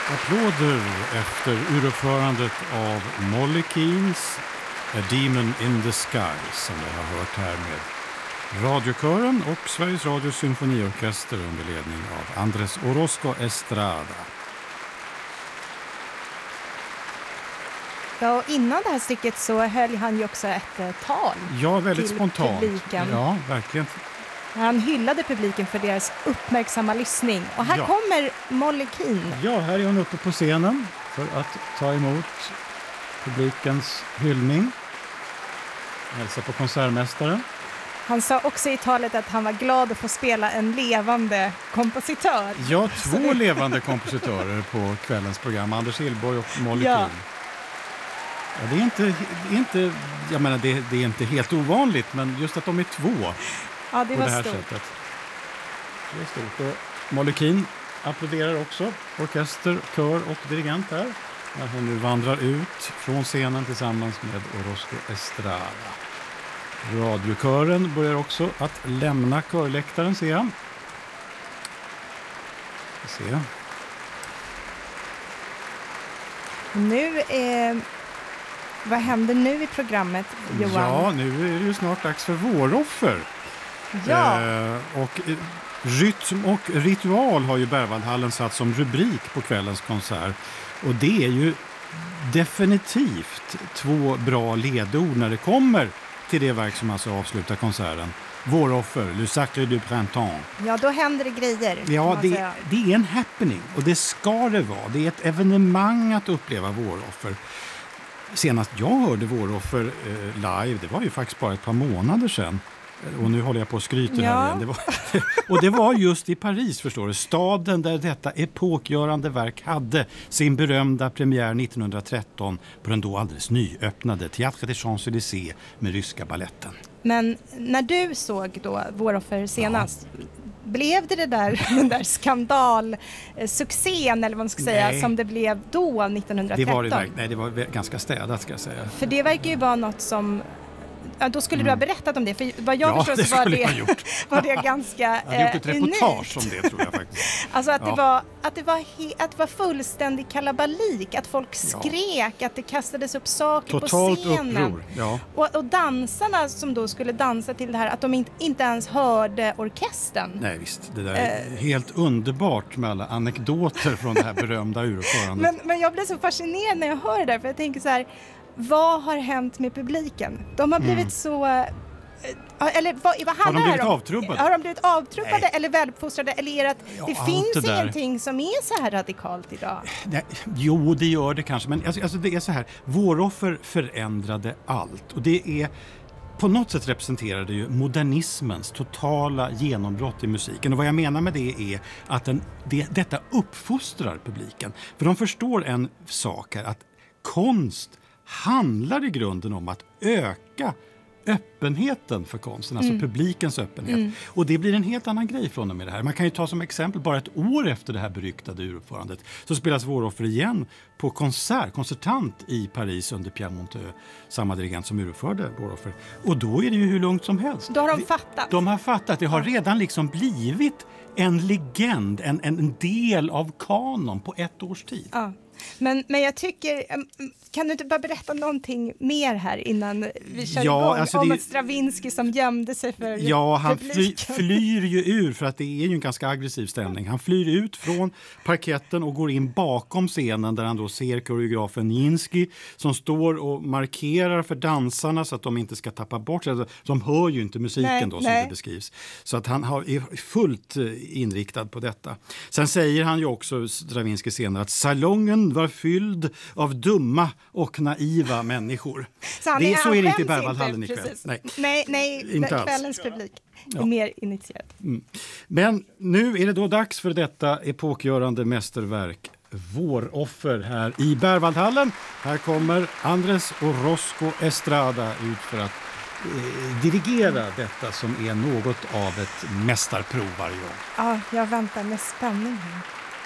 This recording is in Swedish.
Applåder efter uruppförandet av Molly Keens A Demon in the Sky som vi har hört här med radiokören och Sveriges Radios symfoniorkester under ledning av Andrés Orozco Estrada. Ja, och innan det här stycket så höll han ju också ett tal. Ja, väldigt till spontant. Publiken. Ja, verkligen. Han hyllade publiken för deras uppmärksamma lyssning. Och här kommer Molly Keen. Ja, här är hon uppe på scenen för att ta emot publikens hyllning. Hälsa på konsertmästaren. Han sa också i talet att han var glad att få spela en levande kompositör. Ja, två levande kompositörer på kvällens program. Anders Hillborg och Molly Keen. Ja, det är inte helt ovanligt, men just att de är två. Ja, det var det här stort. Sättet. Det är stort. Och Molly Keen applåderar också, orkester, kör och dirigent här. När hon nu vandrar ut från scenen tillsammans med Orozco Estrada. Radiokören börjar också att lämna körläktaren, ser jag. Se. Nu vad händer nu i programmet, Johan? Ja, nu är det ju snart dags för våroffer. Ja. Och rytm och ritual har ju Berwaldhallen satt som rubrik på kvällens konsert. Och det är ju definitivt två bra ledord när det kommer till det verk som alltså avslutar konserten. Våroffer, Le Sacre du Printemps. Ja, då händer det grejer. Ja, det är en happening och det ska det vara. Det är ett evenemang att uppleva våroffer. Senast jag hörde Våroffer live, det var ju faktiskt bara ett par månader sedan. Och nu håller jag på att skryta här igen. Och det var just i Paris, förstår du. Staden där detta epokgörande verk hade sin berömda premiär 1913 på den då alldeles nyöppnade Théâtre des Champs-Élysées med ryska balletten. Men när du såg då Våroffer senast, blev det den där skandalsuccén eller vad man ska säga som det blev då 1913? Det var ganska städat, ska jag säga. För det verkar ju vara något som... Ja, då skulle du ha berättat om det, för vad jag förstår så var det ganska jag hade gjort ett reportage om det, tror jag faktiskt. Alltså att det var fullständig kalabalik, att folk skrek, att det kastades upp saker totalt på scenen. Uppror, ja. Och dansarna som då skulle dansa till det här, att de inte ens hörde orkestern. Nej visst, det där är helt underbart med alla anekdoter från det här berömda uruppförandet. Men jag blev så fascinerad när jag hör det där, för jag tänker så här, vad har hänt med publiken? De har blivit så... Eller vad handlar det om? Avtrubbade? Har de blivit avtrubbade eller väluppfostrade? Eller är det att det finns ingenting som är så här radikalt idag? Nej, jo, det gör det kanske. Men alltså, det är så här. Våroffer förändrade allt. Och det är... På något sätt representerar det ju modernismens totala genombrott i musiken. Och vad jag menar med det är att detta uppfostrar publiken. För de förstår en sak här, att konst handlar i grunden om att öka öppenheten för konsten, alltså publikens öppenhet. Och det blir en helt annan grej från och med det här. Man kan ju ta som exempel, bara ett år efter det här beryktade uruppförandet så spelas Våroffer igen på konsertant i Paris under Pierre Monteux, samma dirigent som uruppförde Våroffer. Och då är det ju hur långt som helst. Då har de fattat. De har fattat. Det har redan liksom blivit en legend, en del av kanon på ett års tid. Ja. Men jag tycker, kan du inte bara berätta någonting mer här innan vi kör igång? Alltså om Stravinsky som gömde sig för han flyr ju ur, för att det är ju en ganska aggressiv stämning. Han flyr ut från parketten och går in bakom scenen där han då ser koreografen Nijinsky som står och markerar för dansarna så att de inte ska tappa bort sig. De hör ju inte musiken som det beskrivs. Så att han är fullt inriktad på detta. Sen säger han ju också, Stravinsky senare, att salongen var fylld av dumma och naiva människor. Så är det inte i Berwaldhallen ikväll. Nej, inte kvällens publik är mer initierad. Men nu är det då dags för detta epokgörande mästerverk, Våroffer, här i Berwaldhallen. Här kommer Andrés Orozco Estrada ut för att dirigera detta som är något av ett mästarprov varje gång. Ja, jag väntar med spänning här.